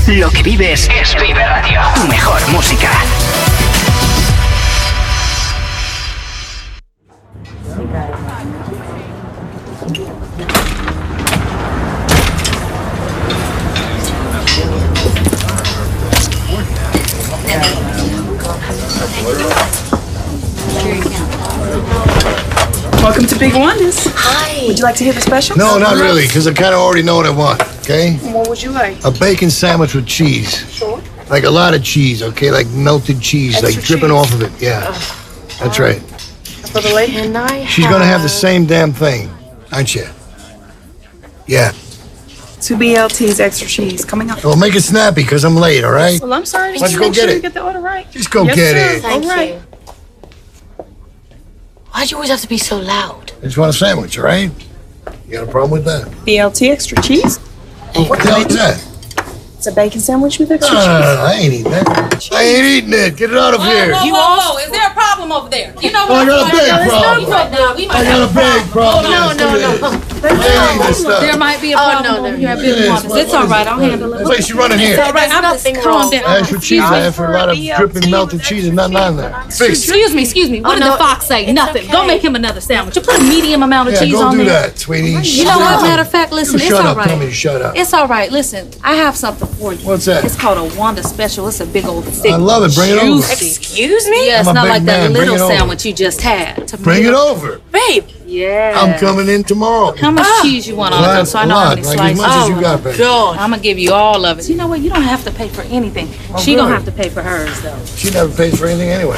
Lo que vives es Vive Radio. Tu mejor música. Welcome to Big Wonders. Hi. Would you like to hear the special? No, not really, because I kind of already know what I want, okay? What would you like? A bacon sandwich with cheese. Sure. Like a lot of cheese, okay? Like melted cheese, Extra like dripping cheese. off of it, yeah. That's right. For the lady? And I She's gonna have the same damn thing, aren't you? Yeah. 2 BLTs, extra cheese, coming up. Well, make it snappy, because I'm late, all right? Well, I'm sorry. Let's Just go make get sure it. you get the order right. Just go Yes, get sir. it. Thank All right. you. Why'd you always have to be so loud? I just want a sandwich, all right? You got a problem with that? BLT, extra cheese. What the hell is that? It's a bacon sandwich with No, extra no, cheese. no, no, I ain't eating that. I ain't eating it. Get it out of here. Whoa, is there a problem over there? You know Oh, I what? got a big problem. Now, we I might got a big problem. No. I ain't eating this stuff. There might be a Oh, problem no, over here at It Big is. Wonders. It's all right. I'll handle it. It's like she running here. It's all right. I'm nothing just calm wrong. down. I asked for cheese. I asked for a lot of dripping melted cheese and nothing on there. Fix it. Excuse me. What did no, the fox say? Nothing. okay. Go make him another sandwich. You put a medium amount of Yeah, cheese go on do there. that, sweetie. You know what? Matter of fact, listen, You it's shut all up. Tell me right. to shut up. It's all right. Listen, I have something for you. What's that? It's called a Wanda special. It's a big old thick. I love it. Bring it over. juicy. Excuse me? Yeah, it's I'm a not big like man. that Bring little it over. sandwich you just had. Bring it over. Babe. Yeah. I'm coming in tomorrow. How much cheese you want on it, though, so I know how many Like as slices? much as you got, baby. God. I'm gonna give you all of it. You know what? You don't have to pay for anything. She good. gonna have to pay for hers though. She never pays for anything anyway.